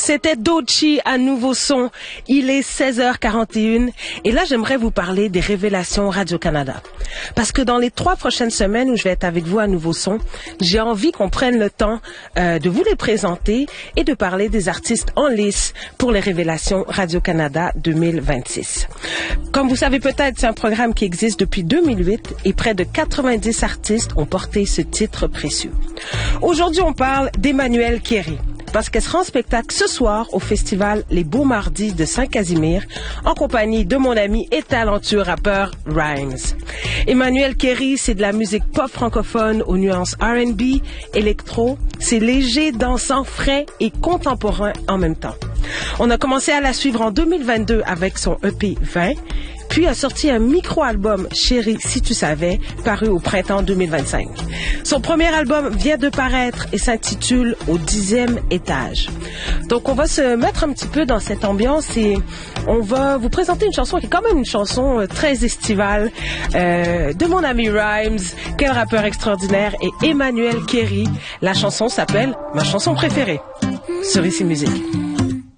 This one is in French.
c'était Doechii à Nouveau Son. Il est 16h41 et là, j'aimerais vous parler des révélations Radio-Canada. Parce que dans les 3 prochaines semaines où je vais être avec vous à Nouveau Son, j'ai envie qu'on prenne le temps de vous les présenter et de parler des artistes en lice pour les révélations Radio-Canada 2026. Comme vous savez peut-être, c'est un programme qui existe depuis 2008 et près de 90 artistes ont porté ce titre précieux. Aujourd'hui, on parle d'Emmanuelle Kéry, parce qu'elle sera en spectacle ce soir au festival Les Beaux Mardis de Saint-Casimir en compagnie de mon ami et talentueux rappeur Rhymes. Emmanuelle Kéry, c'est de la musique pop francophone aux nuances R&B, électro. C'est léger, dansant, frais et contemporain en même temps. On a commencé à la suivre en 2022 avec son EP 20, puis a sorti un micro-album Chérie si tu savais, paru au printemps 2025. Son premier album vient de paraître et s'intitule Au 10e étage. Donc on va se mettre un petit peu dans cette ambiance et on va vous présenter une chanson qui est quand même une chanson très estivale de mon ami Rhymes, quel rappeur extraordinaire, et Emmanuelle Kéry. La chanson s'appelle Ma chanson préférée sur Ici Musique.